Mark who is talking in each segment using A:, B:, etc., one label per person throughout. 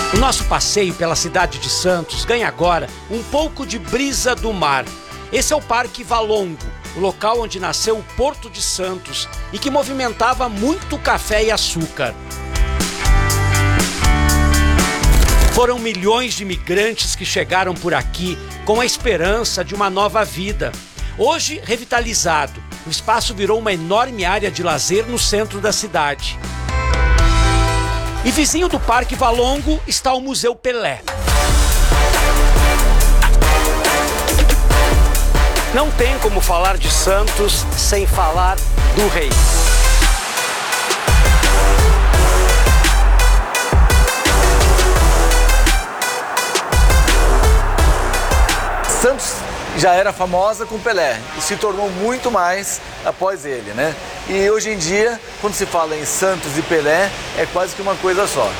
A: O nosso passeio pela cidade de Santos ganha agora um pouco de brisa do mar. Esse é o Parque Valongo, o local onde nasceu o Porto de Santos e que movimentava muito café e açúcar. Foram milhões de imigrantes que chegaram por aqui com a esperança de uma nova vida. Hoje, revitalizado, o espaço virou uma enorme área de lazer no centro da cidade. E vizinho do Parque Valongo está o Museu Pelé. Não tem como falar de Santos sem falar do rei.
B: Santos já era famosa com Pelé e se tornou muito mais após ele, né? E hoje em dia, quando se fala em Santos e Pelé, é quase que uma coisa só.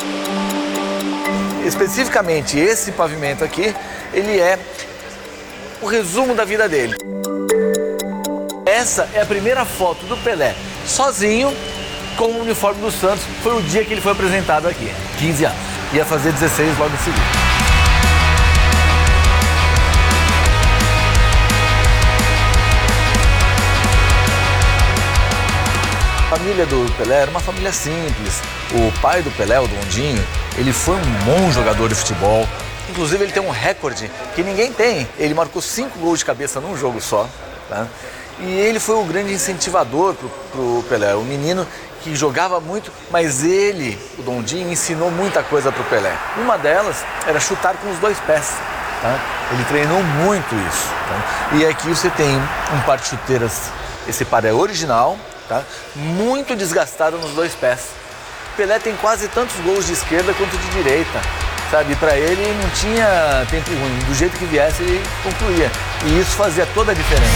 B: Especificamente esse pavimento aqui, ele é o resumo da vida dele. Essa é a primeira foto do Pelé, sozinho, com o uniforme do Santos. Foi o dia que ele foi apresentado aqui, 15 anos. Ia fazer 16 logo em seguida. A família do Pelé era uma família simples. O pai do Pelé, o Dondinho, ele foi um bom jogador de futebol. Inclusive, ele tem um recorde que ninguém tem. Ele marcou 5 gols de cabeça num jogo só, tá? E ele foi o grande incentivador pro Pelé. Um menino que jogava muito, mas ele, o Dondinho, ensinou muita coisa pro Pelé. Uma delas era chutar com os 2 pés, tá? Ele treinou muito isso, tá? E aqui você tem um par de chuteiras. Esse par é original, tá? Muito desgastado nos 2 pés. Pelé tem quase tantos gols de esquerda quanto de direita, sabe? Para ele não tinha tempo ruim, do jeito que viesse ele concluía. E isso fazia toda a diferença.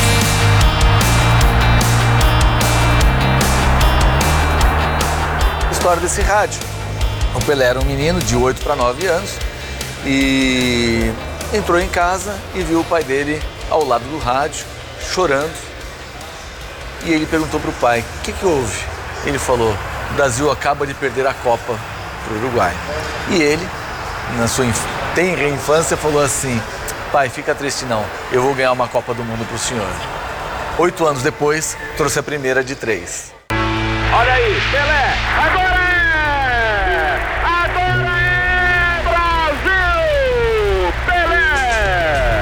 B: História desse rádio. O Pelé era um menino de 8 para 9 anos e entrou em casa e viu o pai dele ao lado do rádio, chorando. E ele perguntou para o pai, o que houve? Ele falou, o Brasil acaba de perder a Copa para o Uruguai. E ele, na sua tenra infância, falou assim, pai, fica triste não, eu vou ganhar uma Copa do Mundo para o senhor. 8 anos depois, trouxe a primeira de 3.
C: Olha aí, Pelé, agora é! Agora é Brasil! Pelé!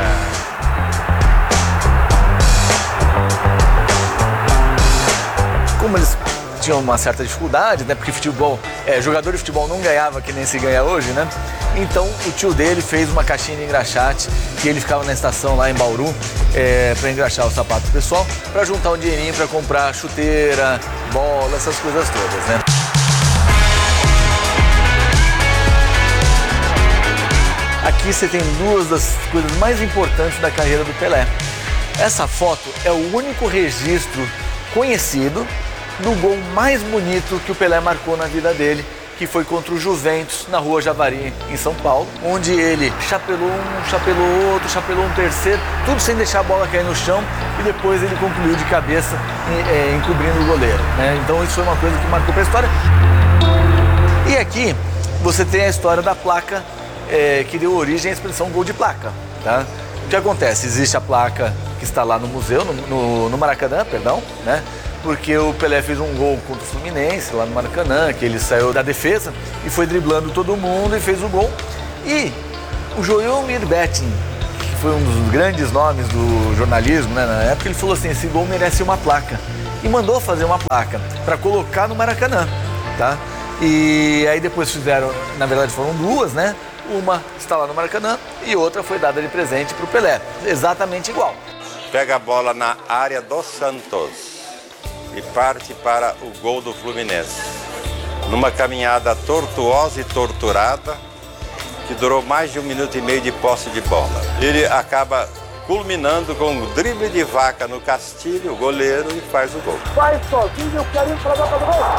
B: Como eles tinham uma certa dificuldade, né? Porque futebol, jogador de futebol não ganhava que nem se ganha hoje, né? Então o tio dele fez uma caixinha de engraxate que ele ficava na estação lá em Bauru para engraxar o sapato do pessoal, para juntar um dinheirinho para comprar chuteira, bola, essas coisas todas, né? Aqui você tem 2 das coisas mais importantes da carreira do Pelé. Essa foto é o único registro conhecido do gol mais bonito que o Pelé marcou na vida dele, que foi contra o Juventus, na Rua Javari, em São Paulo, onde ele chapelou um, chapelou outro, chapelou um terceiro, tudo sem deixar a bola cair no chão, e depois ele concluiu de cabeça, encobrindo o goleiro, né? Então isso foi uma coisa que marcou para a história. E aqui você tem a história da placa que deu origem à expressão gol de placa, tá? O que acontece? Existe a placa que está lá no museu, no Maracanã, perdão, né? Porque o Pelé fez um gol contra o Fluminense, lá no Maracanã, que ele saiu da defesa e foi driblando todo mundo e fez o gol. E o Joelmir Betting, que foi um dos grandes nomes do jornalismo, né, na época, ele falou assim, esse gol merece uma placa. E mandou fazer uma placa para colocar no Maracanã, tá? E aí depois fizeram, na verdade foram 2, né? Uma está lá no Maracanã e outra foi dada de presente para o Pelé, exatamente igual.
D: Pega a bola na área do Santos e parte para o gol do Fluminense. Numa caminhada tortuosa e torturada, que durou mais de 1 minuto e meio de posse de bola. Ele acaba culminando com um drible de vaca no Castilho, o goleiro, e faz o gol.
C: Vai sozinho, eu quero ir para a boca do gol!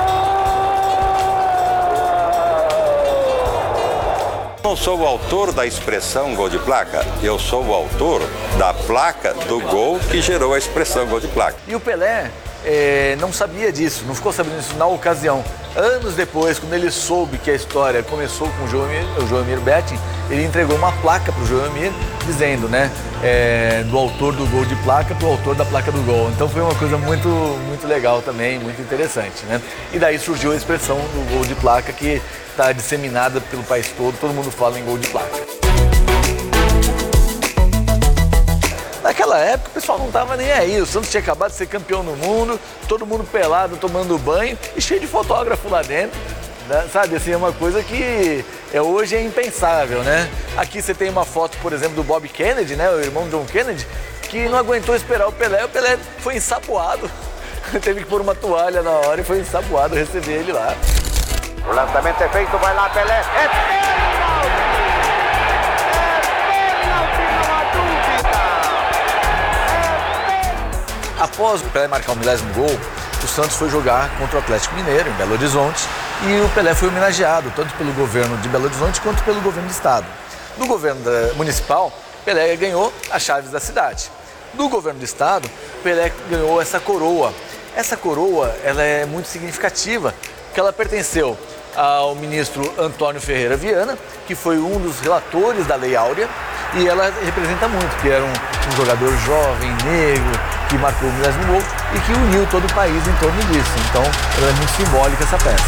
D: Eu não sou o autor da expressão gol de placa, eu sou o autor da placa do gol que gerou a expressão gol de placa.
B: E o Pelé não sabia disso, não ficou sabendo disso na ocasião. Anos depois, quando ele soube que a história começou com o Joelmir Betting, ele entregou uma placa para o Joelmir dizendo, né, do autor do gol de placa para o autor da placa do gol. Então foi uma coisa muito, muito legal também, muito interessante, né? E daí surgiu a expressão do gol de placa que está disseminada pelo país todo mundo fala em gol de placa. Naquela época o pessoal não estava nem aí, o Santos tinha acabado de ser campeão no mundo, todo mundo pelado, tomando banho e cheio de fotógrafo lá dentro, né? Sabe, assim, é uma coisa que hoje é impensável, né? Aqui você tem uma foto, por exemplo, do Bob Kennedy, né, o irmão John Kennedy, que não aguentou esperar o Pelé foi ensaboado, teve que pôr uma toalha na hora e foi ensaboado receber ele lá.
C: O lançamento é feito, vai lá Pelé, é pênalti!
B: Após o Pelé marcar o milésimo gol, o Santos foi jogar contra o Atlético Mineiro, em Belo Horizonte, e o Pelé foi homenageado, tanto pelo governo de Belo Horizonte quanto pelo governo do estado. No governo municipal, Pelé ganhou as chaves da cidade. No governo do estado, Pelé ganhou essa coroa. Essa coroa ela é muito significativa, porque ela pertenceu ao ministro Antônio Ferreira Viana, que foi um dos relatores da Lei Áurea, e ela representa muito, que era um jogador jovem, negro, que marcou o 10º gol e que uniu todo o país em torno disso. Então, ela é muito simbólica essa peça.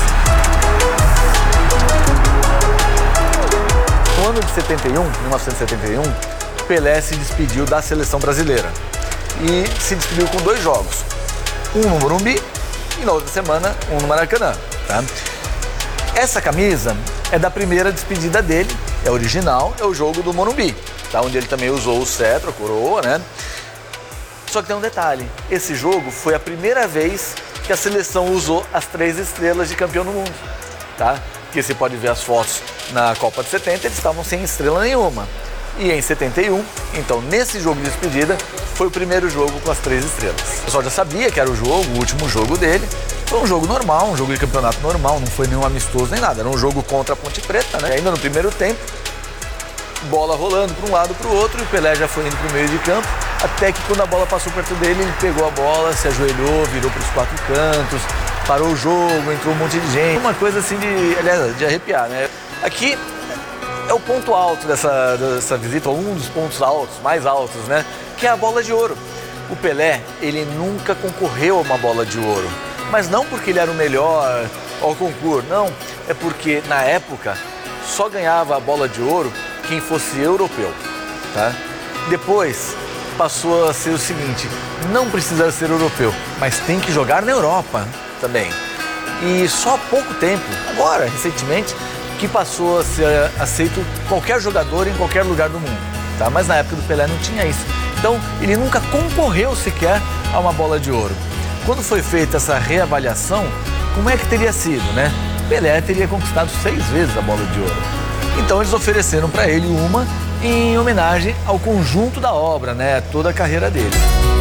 B: No ano de 1971, Pelé se despediu da seleção brasileira e se despediu com 2 jogos, um no Morumbi e na outra semana um no Maracanã, tá? Essa camisa é da primeira despedida dele, é original, é o jogo do Morumbi, tá? Onde ele também usou o cetro, a coroa, né? Só que tem um detalhe, esse jogo foi a primeira vez que a seleção usou as 3 estrelas de campeão do mundo, tá? Porque você pode ver as fotos na Copa de 70, eles estavam sem estrela nenhuma. E em 71, então nesse jogo de despedida, foi o primeiro jogo com as 3 estrelas. O pessoal já sabia que era o último jogo dele. Foi um jogo normal, um jogo de campeonato normal, não foi nenhum amistoso nem nada. Era um jogo contra a Ponte Preta, né? E ainda no primeiro tempo, bola rolando para um lado para o outro, e o Pelé já foi indo para o meio de campo, até que quando a bola passou perto dele, ele pegou a bola, se ajoelhou, virou para os 4 cantos, parou o jogo, entrou um monte de gente. Uma coisa assim de arrepiar, né? Aqui é o ponto alto dessa visita, um dos pontos altos, mais altos, né? Que é a bola de ouro. O Pelé, ele nunca concorreu a uma bola de ouro. Mas não porque ele era o melhor ao concurso, não. É porque, na época, só ganhava a bola de ouro quem fosse europeu, tá? Depois, passou a ser o seguinte, não precisa ser europeu, mas tem que jogar na Europa também. E só há pouco tempo, agora, recentemente, que passou a ser aceito qualquer jogador em qualquer lugar do mundo, tá? Mas na época do Pelé não tinha isso. Então, ele nunca concorreu sequer a uma bola de ouro. Quando foi feita essa reavaliação, como é que teria sido, né? Pelé teria conquistado 6 vezes a bola de ouro. Então eles ofereceram para ele uma em homenagem ao conjunto da obra, né? Toda a carreira dele.